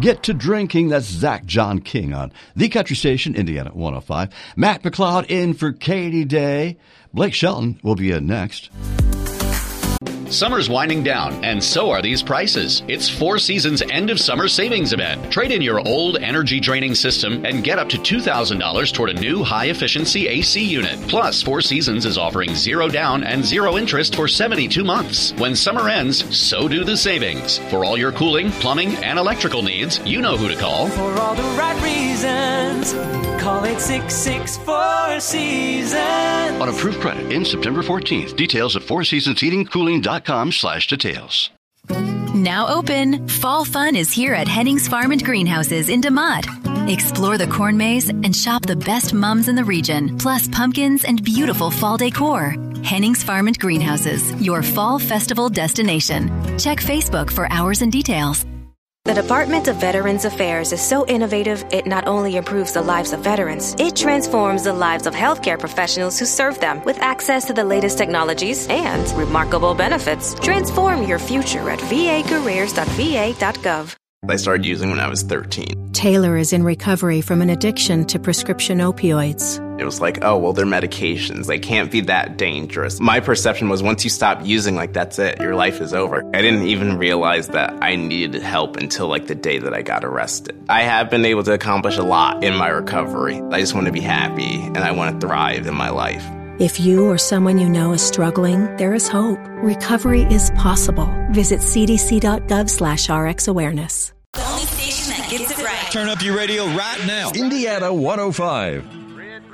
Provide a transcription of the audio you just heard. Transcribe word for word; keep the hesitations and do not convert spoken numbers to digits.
get to drinking. That's Zach John King on the Country Station, Indiana one oh five. Matt McLeod in for Katie Day. Blake Shelton will be in next. Summer's winding down, and so are these prices. It's Four Seasons End of Summer Savings Event. Trade in your old energy-draining system and get up to two thousand dollars toward a new high-efficiency A C unit. Plus, Four Seasons is offering zero down and zero interest for seventy-two months. When summer ends, so do the savings. For all your cooling, plumbing, and electrical needs, you know who to call. For all the right reasons, call eight six six, four seasons. On approved credit in September fourteenth. Details at four seasons heating cooling dot com slash details. Now open. Fall fun is here at Hennings Farm and Greenhouses in DeMotte. Explore the corn maze and shop the best mums in the region, plus pumpkins and beautiful fall decor. Hennings Farm and Greenhouses, your fall festival destination. Check Facebook for hours and details. The Department of Veterans Affairs is so innovative, it not only improves the lives of veterans, it transforms the lives of healthcare professionals who serve them with access to the latest technologies and remarkable benefits. Transform your future at v a careers dot v a dot gov. I started using when I was thirteen. Taylor is in recovery from an addiction to prescription opioids. It was like, oh, well, they're medications. They can't be that dangerous. My perception was once you stop using, like, that's it. Your life is over. I didn't even realize that I needed help until, like, the day that I got arrested. I have been able to accomplish a lot in my recovery. I just want to be happy, and I want to thrive in my life. If you or someone you know is struggling, there is hope. Recovery is possible. Visit c d c dot gov slash r x awareness. The only station that gets it right. Turn up your radio right now. Indiana one oh five.